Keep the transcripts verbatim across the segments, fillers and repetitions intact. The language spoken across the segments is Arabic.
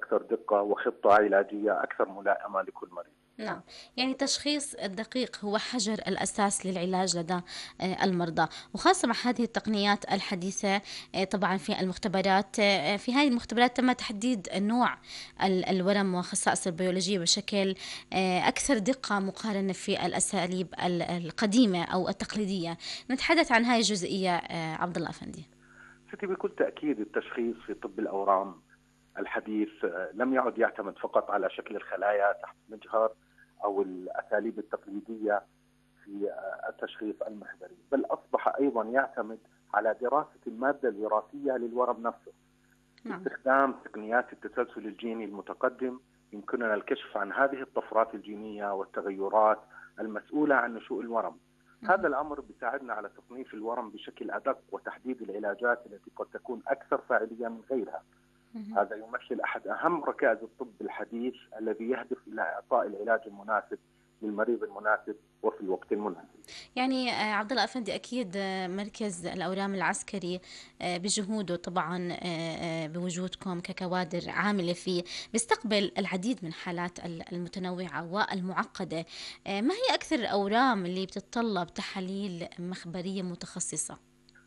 أكثر دقة وخطة علاجية أكثر ملائمة لكل مريض. نعم، يعني تشخيص الدقيق هو حجر الأساس للعلاج لدى آه، المرضى، وخاصة مع هذه التقنيات الحديثة. آه، طبعا في المختبرات، آه، في هذه المختبرات تم تحديد نوع ال- الورم وخصائصه البيولوجية بشكل آه، أكثر دقة مقارنة في الأساليب ال- القديمة أو التقليدية. نتحدث عن هذه الجزئية آه، عبد الله أفندي. ستي بكل تأكيد التشخيص في طب الأورام الحديث آه، لم يعد يعتمد فقط على شكل الخلايا تحت المجهر أو الأساليب التقليدية في آه، التشخيص المخبري، بل أصبح أيضا يعتمد على دراسة المادة الوراثية للورم نفسه. نعم. باستخدام تقنيات التسلسل الجيني المتقدم يمكننا الكشف عن هذه الطفرات الجينية والتغيرات المسؤولة عن نشوء الورم. هذا مهم. الأمر بيساعدنا على تصنيف الورم بشكل أدق وتحديد العلاجات التي قد تكون أكثر فاعلية من غيرها. مهم. هذا يمثل أحد أهم ركائز الطب الحديث الذي يهدف إلى إعطاء العلاج المناسب للمريض المناسب وفي الوقت المناسب. يعني آه، عبد الله افندي، اكيد آه، مركز الاورام العسكري آه، بجهوده طبعا، آه، آه، بوجودكم ككوادر عامله فيه، بيستقبل العديد من حالات ال- المتنوعه والمعقده. آه، ما هي اكثر الاورام اللي بتتطلب تحاليل مخبريه متخصصه؟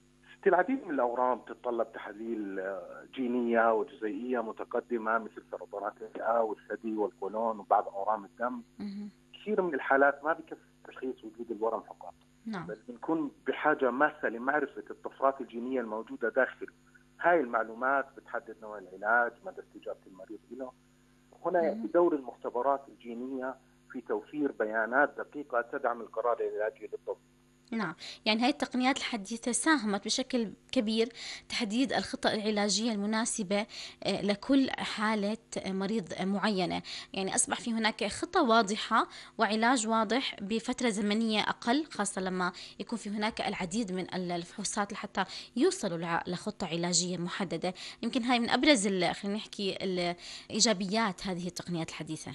العديد من الأورام تتطلب تحاليل آه، جينية وجزيئية متقدمة مثل سرطانات الرئة والثدي والقولون وبعض أورام الدم. مهم. كثير من الحالات ما بكفي تشخيص وجود الورم فقط، نعم. بل بنكون بحاجة ماسة لمعرفة الطفرات الجينية الموجودة داخله. هاي المعلومات بتحدد نوع العلاج، مدى استجابة المريض له. هنا يأتي مهم. دور المختبرات الجينية في توفير بيانات دقيقة تدعم القرار العلاجي للطفل. نعم، يعني هاي التقنيات الحديثة ساهمت بشكل كبير تحديد الخطة العلاجية المناسبة آه، لكل حالة آه، مريض آه، معينة. يعني أصبح في هناك خطة واضحة وعلاج واضح بفترة زمنية أقل، خاصة لما يكون في هناك العديد من ال- الفحوصات لحتى يوصلوا لع- لخطة علاجية محددة. يمكن هاي من أبرز ال- خلينا نحكي الإيجابيات هذه التقنيات الحديثة.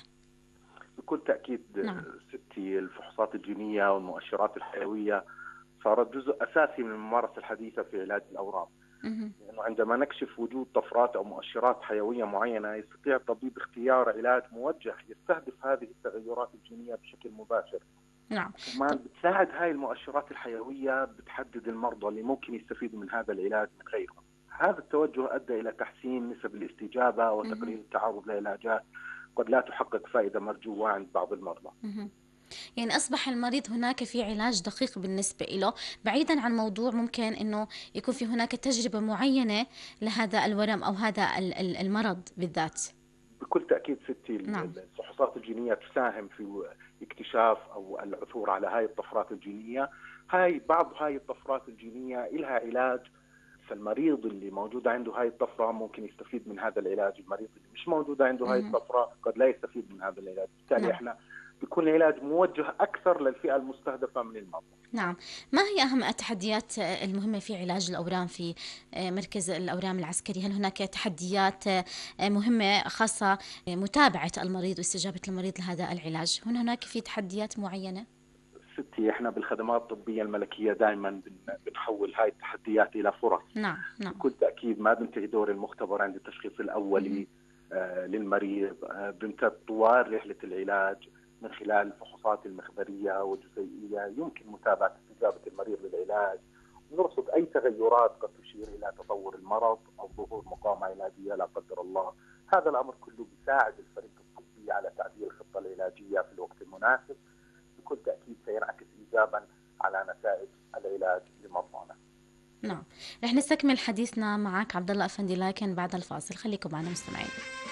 بكل تأكيد نعم. آه، ستي الفحوصات الجينية والمؤشرات الحيوية صارت جزء أساسي من الممارسة الحديثة في علاج الأورام، مهم. لأنه عندما نكشف وجود طفرات أو مؤشرات حيوية معينة يستطيع الطبيب اختيار علاج موجه يستهدف هذه التغيرات الجينية بشكل مباشر. نعم. كمان بتساعد هاي المؤشرات الحيوية بتحدد المرضى اللي ممكن يستفيدوا من هذا العلاج من غيرهم. هذا التوجه أدى إلى تحسين نسب الاستجابة وتقليل مهم. التعرض لعلاجات قد لا تحقق فائدة مرجوة عند بعض المرضى. مهم. يعني أصبح المريض هناك في علاج دقيق بالنسبة له، بعيدا عن موضوع ممكن أنه يكون في هناك تجربة معينة لهذا الورم أو هذا ال- ال- المرض بالذات. بكل تأكيد ستي نعم. الفحوصات الجينية تساهم في اكتشاف أو العثور على هاي الطفرات الجينية. هاي بعض هاي الطفرات الجينية إلها علاج، فالمريض اللي موجودة عنده هاي الطفرة ممكن يستفيد من هذا العلاج، المريض اللي مش موجودة عنده هاي مهم. الطفرة قد لا يستفيد من هذا العلاج. بالتالي نعم. احنا بيكون العلاج موجه أكثر للفئة المستهدفة من المرضى. نعم. ما هي أهم التحديات آه، المهمة في علاج الأورام في آه، مركز الأورام العسكري؟ هل هناك تحديات آه، مهمة خاصة آه، متابعة المريض واستجابة المريض لهذا العلاج؟ هل هناك في تحديات معينة؟ ستي احنا بالخدمات الطبية الملكية دائما بن- بنحول هاي التحديات إلى فرص. نعم. نعم. بكل تأكيد ما بينتهي دور المختبر عند التشخيص مهم. الأولي آه، للمريض، آه، بيمتد طوال رحلة العلاج من خلال الفحوصات المخبرية والجزيئية. يمكن متابعة استجابة المريض للعلاج ونرصد أي تغيرات قد تشير إلى تطور المرض أو ظهور مقاومة علاجية لا قدر الله. هذا الأمر كله بيساعد الفريق الطبي على تعديل الخطة العلاجية في الوقت المناسب. بكل تأكيد سينعكس إيجابا على نتائج العلاج لمرضانا. نعم. رح نستكمل حديثنا معك عبد الله أفندي، لكن بعد الفاصل خليكم معنا مستمعين.